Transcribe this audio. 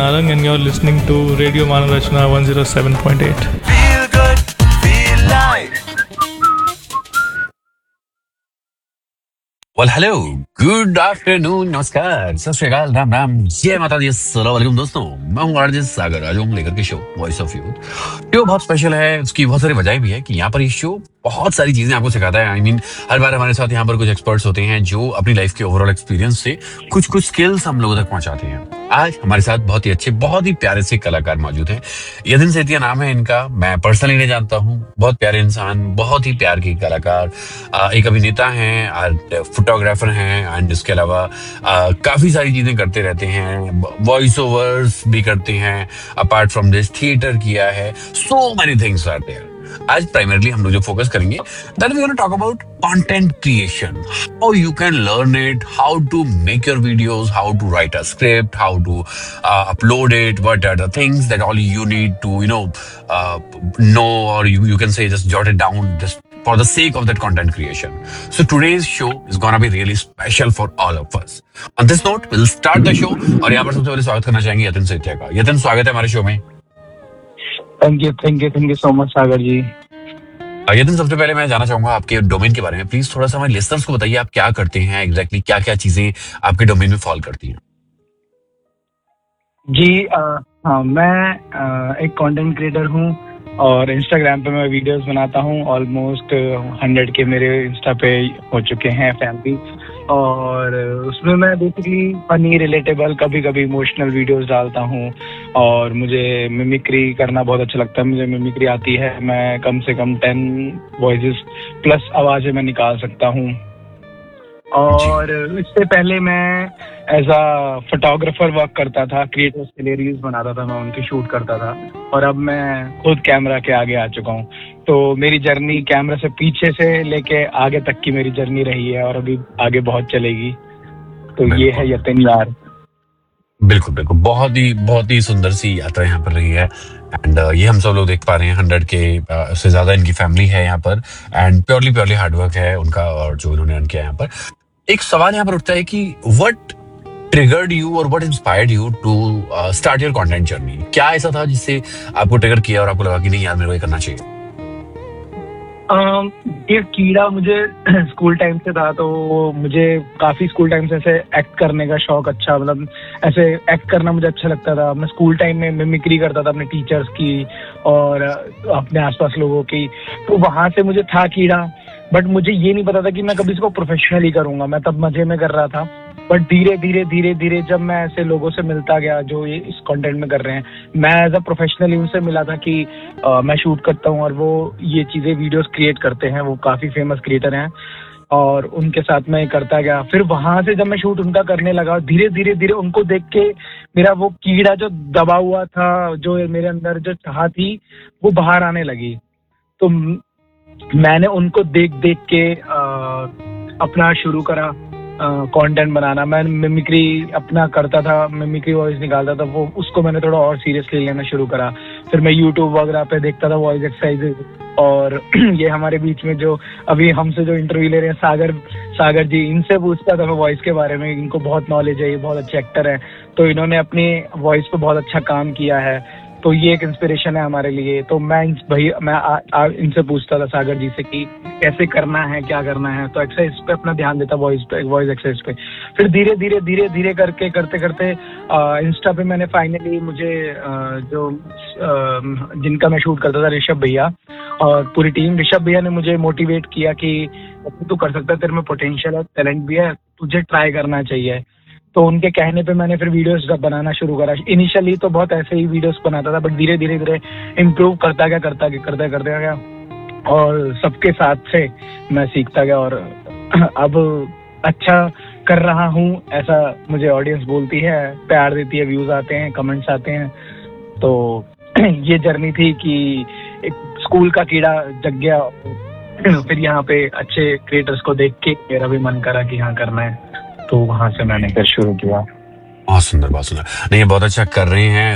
Narang, and you're listening to Radio Manarachna 107.8. Feel good, feel live. Well hello, good afternoon, नमस्कार, सत श्री अकाल, राम राम, जय माता दी, अस्सलाम वालेकुम दोस्तों। मैं हूँ आरजे सागर, आज हम लेकर के show voice of youth. Show बहुत स्पेशल है, उसकी बहुत सारी वजह भी है कि यहाँ पर ये शो बहुत सारी चीजें आपको सिखाता है। आई मीन हर बार हमारे साथ यहाँ पर कुछ एक्सपर्ट्स होते हैं जो अपनी लाइफ के ओवरऑल एक्सपीरियंस से कुछ कुछ स्किल्स हम लोगों तक पहुंचाते हैं। आज हमारे साथ बहुत ही अच्छे, बहुत ही प्यारे से कलाकार मौजूद हैं। यतिन सेतिया नाम है इनका, मैं पर्सनली नहीं जानता हूँ। बहुत प्यारे इंसान, बहुत ही प्यार के कलाकार, एक अभिनेता हैं, फोटोग्राफर हैं, एंड इसके अलावा काफी सारी चीजें करते रहते हैं। वॉइस ओवर्स भी करते हैं, अपार्ट फ्रॉम दिस थिएटर किया है, so many things are there. आज प्राइमरली हम लोग जो फोकस करेंगे, that we gonna talk about content creation, how you can learn it, how to make your videos, how to right a script, how to upload it, what are the things that all you need to know, or you can say just jot it down just for the sake of that content creation. So today's show is gonna be really special for all of us. On this note, we'll start the show. और यहाँ पर सबसे पहले स्वागत करना चाहेंगे यतिन सेतिया का। यतिन, स्वागत है हमारे शो में। थैंक यू सो मच सागर जी। यतिन, सबसे पहले मैं जानना चाहूंगा आपके डोमेन के बारे में। प्लीज थोड़ा सा हमारे लिसनर्स को बताइए, आप क्या करते हैं एग्जैक्टली, क्या क्या चीजें आपके डोमेन में फॉल करती हैं। जी हाँ, मैं एक कंटेंट क्रिएटर हूँ और इंस्टाग्राम पे मैं वीडियोस बनाता हूँ। ऑलमोस्ट 100 के मेरे इंस्टा पे हो चुके हैं फैमिली, और उसमें मैं बेसिकली फनी, रिलेटेबल, कभी कभी इमोशनल वीडियोस डालता हूँ। और मुझे मिमिक्री करना बहुत अच्छा लगता है। मुझे मिमिक्री आती है, मैं कम से कम 10 वॉइसेस प्लस आवाजें मैं निकाल सकता हूँ। और इससे पहले मैं एज अ फोटोग्राफर वर्क करता था, क्रिएटर्स के लिए रील्स बनाता था, मैं उनकी शूट करता था। और अब मैं खुद कैमरा के आगे आ चुका हूँ। तो मेरी जर्नी कैमरा से पीछे से लेके आगे तक की मेरी जर्नी रही है, और अभी आगे बहुत चलेगी। तो ये है यतिन यार। बिल्कुल बिल्कुल, बहुत ही सुंदर सी यात्रा यहाँ पर रही है। एंड ये हम सब लोग देख पा रहे हैं, 100 के से ज्यादा इनकी फैमिली है यहाँ पर, एंड प्योरली हार्डवर्क है उनका, और जो उन्होंने अर्न किया यहाँ पर। एक सवाल यहाँ पर उठता है कि व्हाट ट्रिगर्ड यू और what inspired you to start your content journey. क्या ऐसा था जिससे आपको ट्रिगर किया और आपको लगा कि नहीं यार, मेरे को ये करना चाहिए? ये कीड़ा मुझे स्कूल टाइम से था। तो मुझे काफी स्कूल टाइम से ऐसे एक्ट करने का शौक, अच्छा मतलब ऐसे एक्ट करना मुझे अच्छा लगता था। मैं स्कूल टाइम में मिमिक्री करता था अपने टीचर्स की और अपने आसपास लोगों की। तो वहां से मुझे था कीड़ा, बट मुझे ये नहीं पता था कि मैं कभी इसको प्रोफेशनली करूंगा। मैं तब मजे में कर रहा था। बट धीरे धीरे जब मैं ऐसे लोगों से मिलता गया जो ये इस कंटेंट में कर रहे हैं, मैं एज अ प्रोफेशनली उनसे मिला था कि मैं शूट करता हूँ और वो ये चीजें वीडियोस क्रिएट करते हैं। वो काफी फेमस क्रिएटर हैं और उनके साथ मैं करता गया। फिर वहां से जब मैं शूट उनका करने लगा, धीरे धीरे उनको देख के मेरा वो कीड़ा जो दबा हुआ था, जो मेरे अंदर जो चाह थी, वो बाहर आने लगी। तो मैंने उनको देख देख के अपना शुरू करा कंटेंट बनाना। मैं मिमिक्री अपना करता था, मिमिक्री वॉइस निकालता था, वो उसको मैंने थोड़ा और सीरियसली लेना शुरू करा। फिर मैं यूट्यूब वगैरह पे देखता था वॉइस एक्सरसाइजेज। और ये हमारे बीच में जो अभी हमसे जो इंटरव्यू ले रहे हैं सागर जी, इनसे पूछता था मैं वॉइस के बारे में। इनको बहुत नॉलेज है, ये बहुत अच्छे एक्टर हैं। तो इन्होंने अपनी वॉइस पे बहुत अच्छा काम किया है। तो ये एक इंस्पिरेशन है हमारे लिए। तो मैं इनसे पूछता था सागर जी से कि कैसे करना है, क्या करना है। तो एक्सरसाइज पे अपना ध्यान देता, वॉइस एक्सरसाइज पे। फिर धीरे करते इंस्टा पे मैंने फाइनली मुझे जिनका मैं शूट करता था, ऋषभ भैया और पूरी टीम, ऋषभ भैया ने मुझे मोटिवेट किया कि तू कर सकता है, तेरे में पोटेंशियल है, टैलेंट भी है, तुझे ट्राई करना चाहिए। तो उनके कहने पे मैंने फिर वीडियोस बनाना शुरू करा। इनिशियली तो बहुत ऐसे ही वीडियोस बनाता था, बट धीरे धीरे इम्प्रूव करता गया और सबके साथ से मैं सीखता गया और अब अच्छा कर रहा हूँ, ऐसा मुझे ऑडियंस बोलती है, प्यार देती है, व्यूज आते हैं, कमेंट्स आते हैं। तो ये जर्नी थी कि एक स्कूल का कीड़ा जग गया, फिर यहाँ पे अच्छे क्रिएटर्स को देख के मेरा भी मन करा कि हाँ करना है। तो वहां से मैंने फिर शुरू किया। बहुत सुंदर। नहीं, ये बहुत अच्छा कर रहे हैं।